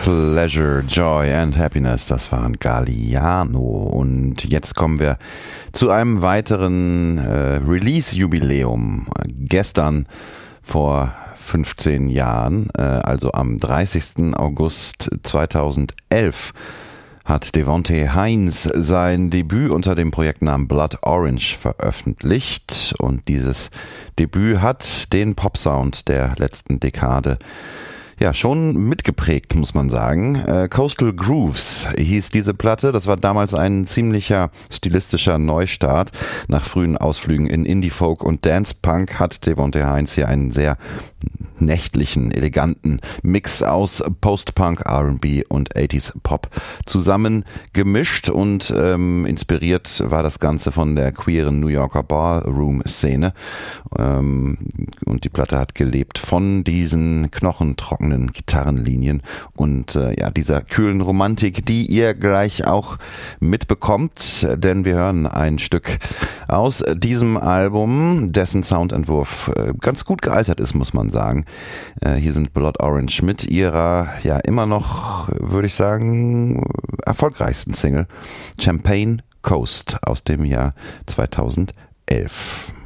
Pleasure, Joy and Happiness, das waren Galliano. Und jetzt kommen wir zu einem weiteren Release-Jubiläum. Gestern vor 15 Jahren, also am 30. August 2011, hat Devonte Hines sein Debüt unter dem Projektnamen Blood Orange veröffentlicht. Und dieses Debüt hat den Popsound der letzten Dekade ja schon mitgeprägt, muss man sagen. Coastal Grooves hieß diese Platte. Das war damals ein ziemlicher stilistischer Neustart. Nach frühen Ausflügen in Indie-Folk und Dance-Punk hat Devonte Hines hier einen sehr nächtlichen, eleganten Mix aus Post-Punk, R&B und 80s Pop zusammen gemischt und inspiriert war das Ganze von der queeren New Yorker Ballroom-Szene. Und die Platte hat gelebt von diesen knochentrockenen Gitarrenlinien und dieser kühlen Romantik, die ihr gleich auch mitbekommt, denn wir hören ein Stück aus diesem Album, dessen Soundentwurf ganz gut gealtert ist, muss man sagen. Hier sind Blood Orange mit ihrer, ja immer noch, würde ich sagen, erfolgreichsten Single Champagne Coast aus dem Jahr 2011.